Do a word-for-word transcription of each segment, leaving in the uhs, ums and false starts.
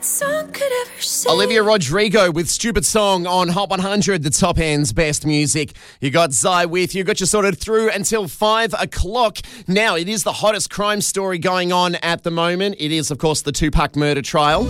song could ever say. Olivia Rodrigo with Stupid Song on Hot one hundred, the top end's best music. You got Zai with you, got you sorted through until five o'clock. Now, it is the hottest crime story going on at the moment. It is, of course, the Tupac murder trial.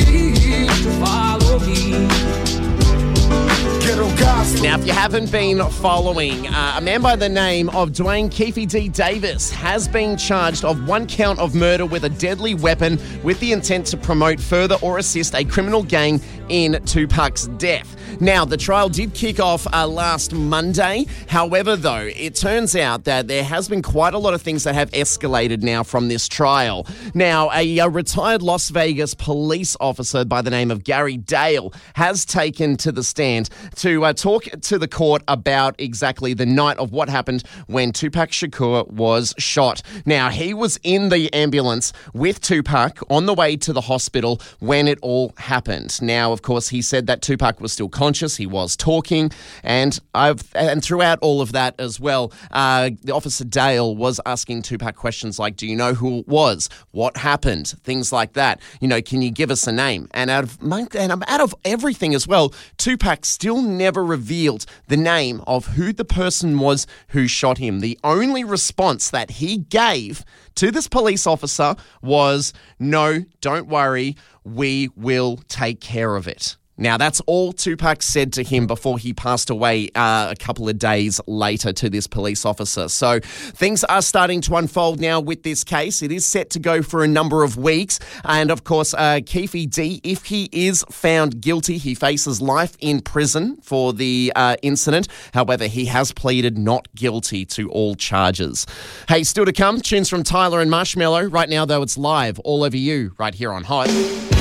Now, if you haven't been following, uh, a man by the name of Dwayne Keefe D. Davis has been charged of one count of murder with a deadly weapon with the intent to promote, further, or assist a criminal gang in Tupac's death. Now, the trial did kick off uh, last Monday. However, though, it turns out that there has been quite a lot of things that have escalated now from this trial. Now, a, a retired Las Vegas police officer by the name of Gary Dale has taken to the stand to uh, talk to the court about exactly the night of what happened when Tupac Shakur was shot. Now, he was in the ambulance with Tupac on the way to the hospital when it all happened. Now, of course, he said that Tupac was still conscious. He was talking, and I've and throughout all of that as well, uh, the Officer Dale was asking Tupac questions like, do you know who it was? What happened? Things like that. You know, can you give us a name? And out of and out of everything as well, Tupac still never revealed the name of who the person was who shot him. The only response that he gave to this police officer was, no, don't worry, we will take care of it. Now, that's all Tupac said to him before he passed away uh, a couple of days later to this police officer. So things are starting to unfold now with this case. It is set to go for a number of weeks. And, of course, uh, Keefe D, if he is found guilty, he faces life in prison for the uh, incident. However, he has pleaded not guilty to all charges. Hey, still to come, tunes from Tyler and Marshmello. Right now, though, it's live all over you right here on Hot.